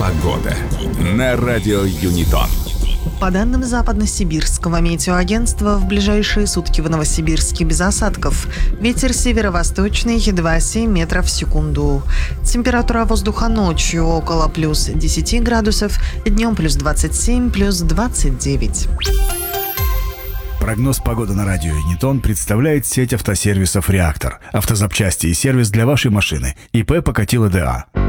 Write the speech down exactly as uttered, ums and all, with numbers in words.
Погода на радио Юнитон. По данным Западно-Сибирского метеоагентства, в ближайшие сутки в Новосибирске без осадков. Ветер северо-восточный два целых семь десятых метров в секунду. Температура воздуха ночью около плюс десять градусов, днем плюс двадцать семь, плюс двадцать девять. Прогноз погоды на радио Юнитон представляет сеть автосервисов «Реактор». Автозапчасти и сервис для вашей машины. ИП Покатило ДА.